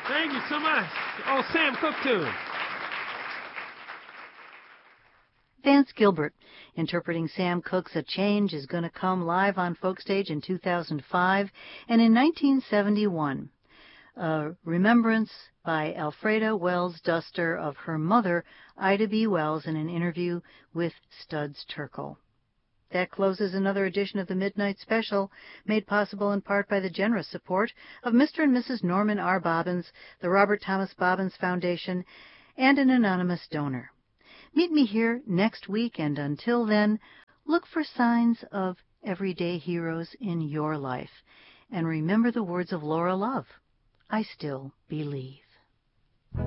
Thank you so much. Oh, Sam Cooke tune. Vance Gilbert, interpreting Sam Cooke's A Change Is Gonna Come live on Folkstage in 2005 and in 1971. A remembrance by Alfreda Wells Duster of her mother, Ida B. Wells, in an interview with Studs Terkel. That closes another edition of the Midnight Special, made possible in part by the generous support of Mr. and Mrs. Norman R. Bobbins, the Robert Thomas Bobbins Foundation, and an anonymous donor. Meet me here next week, and until then, look for signs of everyday heroes in your life. And remember the words of Laura Love, I still believe.